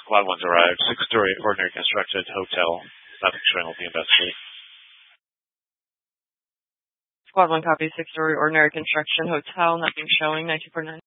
Squad 1's arrived. Six-story ordinary construction hotel. Nothing showing will be investigated. Squad 1 copy. Six-story ordinary construction hotel. Nothing showing. 9249.